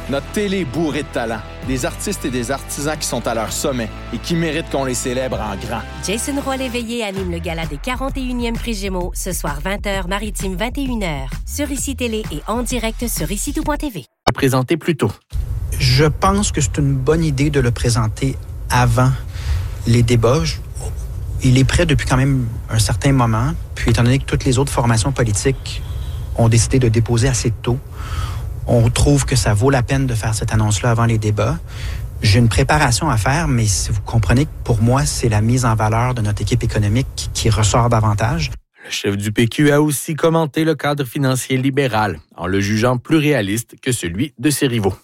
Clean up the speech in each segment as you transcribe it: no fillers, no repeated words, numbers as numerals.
Notre télé est bourrée de talent. Des artistes et des artisans qui sont à leur sommet et qui méritent qu'on les célèbre en grand. Jason Roy-Léveillé anime le gala des 41e Prix Gémeaux ce soir 20h, maritime 21h. Sur ICI Télé et en direct sur ICITOUP.tv. Présenté plus tôt. Je pense que c'est une bonne idée de le présenter avant les débats. Il est prêt depuis quand même un certain moment. Puis, étant donné que toutes les autres formations politiques ont décidé de déposer assez tôt, on trouve que ça vaut la peine de faire cette annonce-là avant les débats. J'ai une préparation à faire, mais si vous comprenez que pour moi, c'est la mise en valeur de notre équipe économique qui ressort davantage. Le chef du PQ a aussi commenté le cadre financier libéral en le jugeant plus réaliste que celui de ses rivaux.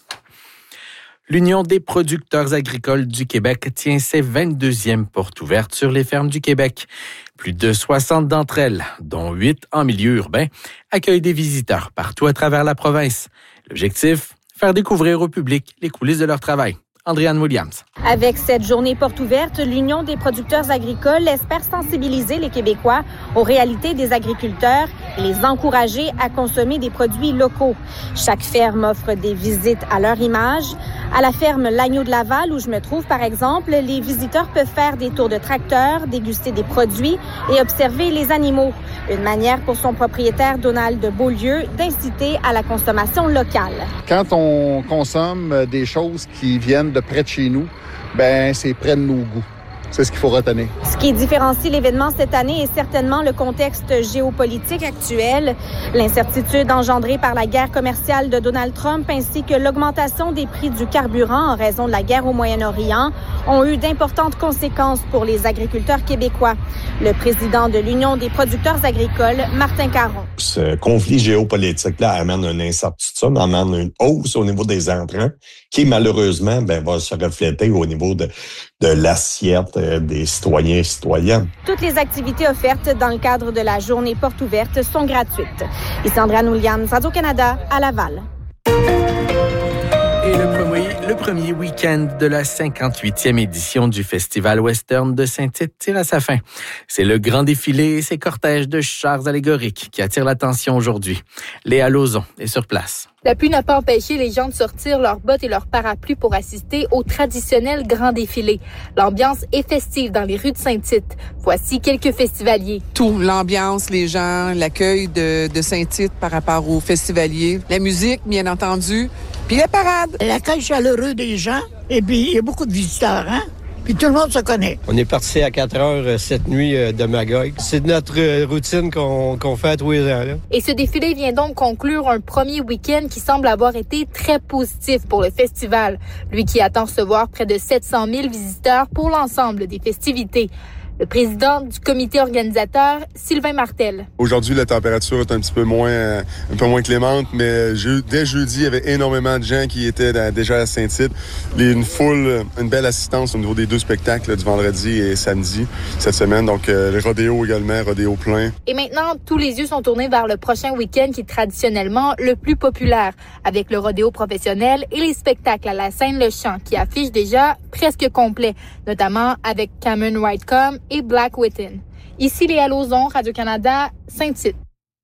L'Union des producteurs agricoles du Québec tient ses 22e portes ouvertes sur les fermes du Québec. Plus de 60 d'entre elles, dont 8 en milieu urbain, accueillent des visiteurs partout à travers la province. L'objectif, faire découvrir au public les coulisses de leur travail. Andréane Williams. Avec cette journée porte ouverte, l'Union des producteurs agricoles espère sensibiliser les Québécois aux réalités des agriculteurs et les encourager à consommer des produits locaux. Chaque ferme offre des visites à leur image. À la ferme L'Agneau de Laval, où je me trouve par exemple, les visiteurs peuvent faire des tours de tracteur, déguster des produits et observer les animaux. Une manière pour son propriétaire Donald Beaulieu d'inciter à la consommation locale. Quand on consomme des choses qui viennent de près de chez nous, ben c'est près de nos goûts. C'est ce qu'il faut retenir. Ce qui différencie l'événement cette année est certainement le contexte géopolitique actuel, l'incertitude engendrée par la guerre commerciale de Donald Trump ainsi que l'augmentation des prix du carburant en raison de la guerre au Moyen-Orient ont eu d'importantes conséquences pour les agriculteurs québécois. Le président de l'Union des producteurs agricoles, Martin Caron. Ce conflit géopolitique-là amène une incertitude, amène une hausse au niveau des entrants qui, malheureusement, va se refléter au niveau de l'assiette des citoyens et citoyennes. Toutes les activités offertes dans le cadre de la journée porte ouverte sont gratuites. Ici Andréane Williams, Radio-Canada, à Laval. Et le premier week-end de la 58e édition du Festival Western de Saint-Tite tire à sa fin. C'est le grand défilé et ses cortèges de chars allégoriques qui attirent l'attention aujourd'hui. Léa Lauzon est sur place. La pluie n'a pas empêché les gens de sortir leurs bottes et leurs parapluies pour assister au traditionnel grand défilé. L'ambiance est festive dans les rues de Saint-Tite. Voici quelques festivaliers. Tout, l'ambiance, les gens, l'accueil de Saint-Tite par rapport aux festivaliers, la musique, bien entendu, puis la parade. L'accueil chaleureux des gens, et puis il y a beaucoup de visiteurs, hein? Puis tout le monde se connaît. On est parti à 4 heures cette nuit de Magog. C'est notre routine qu'on fait à tous les ans. Là. Et ce défilé vient donc conclure un premier week-end qui semble avoir été très positif pour le festival. Lui qui attend recevoir près de 700 000 visiteurs pour l'ensemble des festivités. Le président du comité organisateur, Sylvain Martel. Aujourd'hui, la température est un peu moins clémente, mais dès jeudi, il y avait énormément de gens qui étaient déjà à Saint-Tite. Une belle assistance au niveau des 2 spectacles du vendredi et samedi cette semaine. Donc, le rodéo également, rodéo plein. Et maintenant, tous les yeux sont tournés vers le prochain week-end qui est traditionnellement le plus populaire, avec le rodéo professionnel et les spectacles à la Scène-le-Champ qui affichent déjà presque complet, notamment avec Cameron Whitecomb et Black Within. Ici Léa Lauzon, Radio-Canada, Saint-Tite.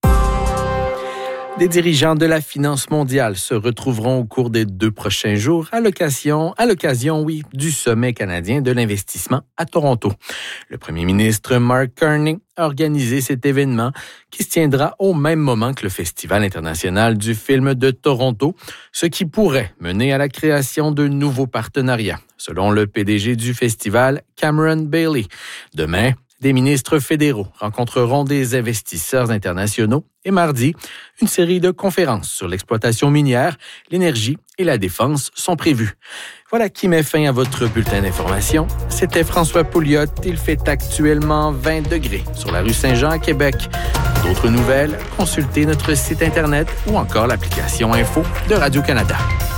Des dirigeants de la finance mondiale se retrouveront au cours des 2 prochains jours à l'occasion, du sommet canadien de l'investissement à Toronto. Le premier ministre Mark Carney a organisé cet événement qui se tiendra au même moment que le Festival international du film de Toronto, ce qui pourrait mener à la création de nouveaux partenariats, selon le PDG du festival, Cameron Bailey. Demain, des ministres fédéraux rencontreront des investisseurs internationaux et mardi, une série de conférences sur l'exploitation minière, l'énergie et la défense sont prévues. Voilà qui met fin à votre bulletin d'information. C'était François Pouliot. Il fait actuellement 20 degrés sur la rue Saint-Jean à Québec. Pour d'autres nouvelles, consultez notre site Internet ou encore l'application Info de Radio-Canada.